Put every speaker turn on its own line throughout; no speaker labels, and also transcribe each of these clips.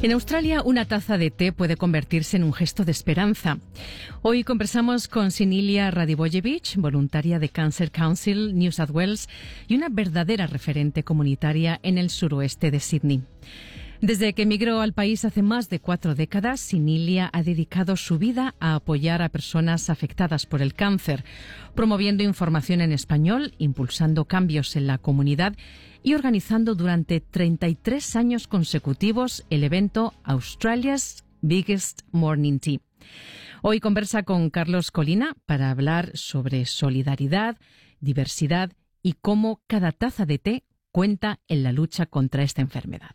En Australia, una taza de té puede convertirse en un gesto de esperanza. Hoy conversamos con Sinilia Radivojevic, voluntaria de Cancer Council New South Wales y una verdadera referente comunitaria en el suroeste de Sydney. Desde que emigró al país hace más de 4 décadas, Sinilia ha dedicado su vida a apoyar a personas afectadas por el cáncer, promoviendo información en español, impulsando cambios en la comunidad y organizando durante 33 años consecutivos el evento Australia's Biggest Morning Tea. Hoy conversa con Carlos Colina para hablar sobre solidaridad, diversidad y cómo cada taza de té cuenta en la lucha contra esta enfermedad.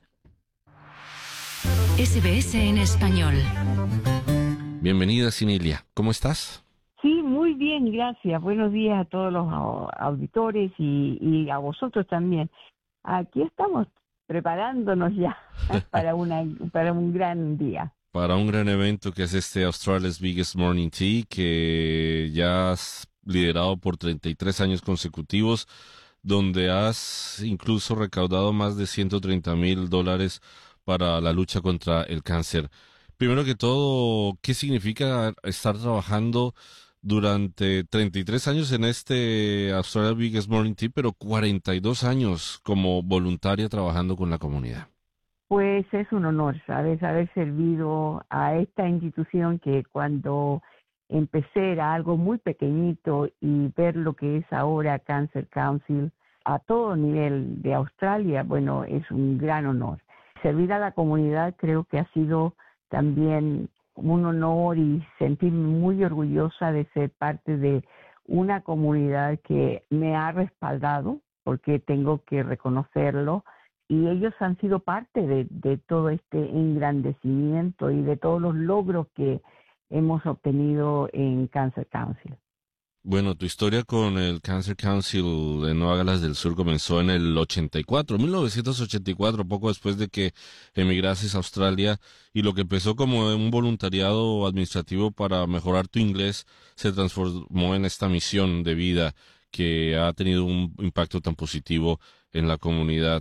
SBS en español.
Bienvenida, Sinilia. ¿Cómo estás?
Sí, muy bien, gracias. Buenos días a todos los auditores y a vosotros también. Aquí estamos preparándonos ya para un gran día.
Para un gran evento que es este Australia's Biggest Morning Tea, que ya has liderado por 33 años consecutivos, donde has incluso recaudado más de $130,000 para la lucha contra el cáncer. Primero que todo, ¿qué significa estar trabajando durante 33 años en este Australia Biggest Morning Tea, pero 42 años como voluntaria trabajando con la comunidad?
Pues es un honor, ¿sabes? Haber servido a esta institución que cuando empecé era algo muy pequeñito y ver lo que es ahora Cancer Council a todo nivel de Australia, bueno, es un gran honor. Servir a la comunidad creo que ha sido también un honor y sentirme muy orgullosa de ser parte de una comunidad que me ha respaldado, porque tengo que reconocerlo, y ellos han sido parte de todo este engrandecimiento y de todos los logros que hemos obtenido en Cancer Council.
Bueno, tu historia con el Cancer Council de Nueva Gales del Sur comenzó en el 1984, poco después de que emigrases a Australia, y lo que empezó como un voluntariado administrativo para mejorar tu inglés se transformó en esta misión de vida que ha tenido un impacto tan positivo en la comunidad.